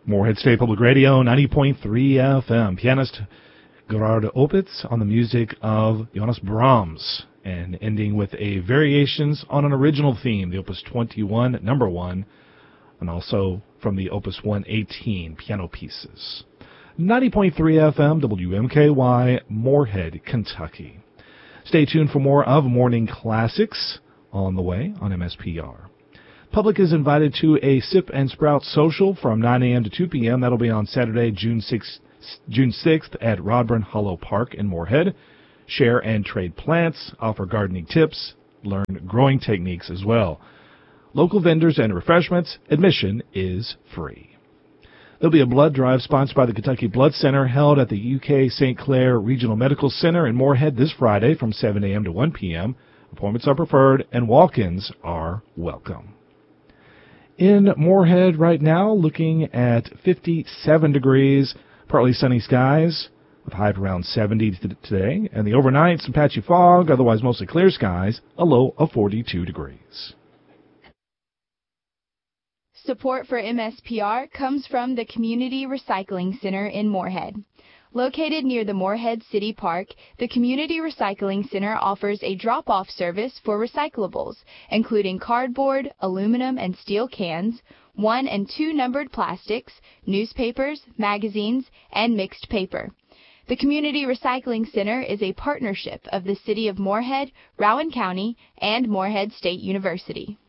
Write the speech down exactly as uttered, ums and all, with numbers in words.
Moorhead State Public Radio, ninety point three F M. Pianist Gerard Opitz on the music of Johannes Brahms, and ending with a variations on an original theme, the Opus twenty-one, number one, and also from the Opus one eighteen piano pieces. ninety point three F M, W M K Y, Moorhead, Kentucky. Stay tuned for more of Morning Classics on the way on M S P R. Public is invited to a Sip and Sprout social from nine a.m. to two p.m. That'll be on Saturday, June sixth, June sixth at Rodburn Hollow Park in Moorhead. Share and trade plants, offer gardening tips, learn growing techniques as well. Local vendors and refreshments. Admission is free. There'll be a blood drive sponsored by the Kentucky Blood Center held at the U K Saint Clair Regional Medical Center in Moorhead this Friday from seven a.m. to one p.m. Appointments are preferred and walk-ins are welcome. In Moorhead right now, looking at fifty-seven degrees, partly sunny skies, with a high of around seventy today, and the overnight, some patchy fog, otherwise mostly clear skies, a low of forty-two degrees. Support for M S P R comes from the Community Recycling Center in Moorhead. Located near the Moorhead City Park, the Community Recycling Center offers a drop-off service for recyclables, including cardboard, aluminum and steel cans, one and two numbered plastics, newspapers, magazines, and mixed paper. The Community Recycling Center is a partnership of the City of Moorhead, Rowan County, and Moorhead State University.